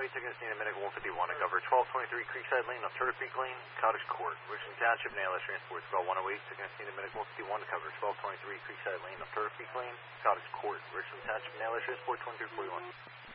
108, taking us near Medical 151 to cover 1223 Creekside Lane, Alberta Creek Lane, Cottage Court, Richland Township, and ALS Transport. Spell 108, taking us near Medical 151 to cover 1223 Creekside Lane, Alberta Creek Lane, Cottage Court, Richland Township, and ALS Transport 2341.